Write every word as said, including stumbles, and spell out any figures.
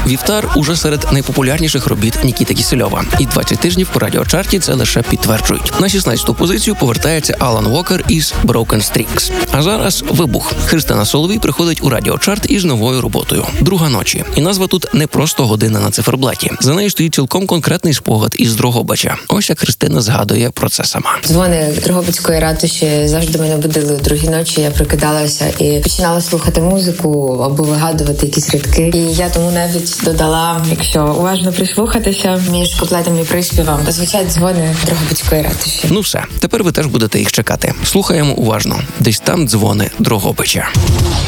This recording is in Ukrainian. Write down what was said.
Вівтар уже серед найпопулярніших робіт Нікіти Кісельова. І двадцять тижнів у радіочарті це лише підтверджують. На шістнадцяту позицію повертається Алан Вокер із Broken Strings. А зараз вибух. Христина Соловій приходить у радіочарт із новою роботою «Друга ночі». І назва тут не просто година на циферблаті. За нею стоїть цілком конкретний спогад із Дрогобича. Ось як Христина згадує про це сама. Дзвони Дрогобицької ратуші завжди мене будили у другій ночі. Я прокидалася і починала слухати музику або вигадувати якісь рядки. І я тому навіть додала, якщо уважно прислухатися, між куплетом і приспівом звучать дзвони Дрогобицької ратуші. Ну все, тепер ви теж будете їх чекати. Слухаємо уважно. Десь там дзвони Дрогобича.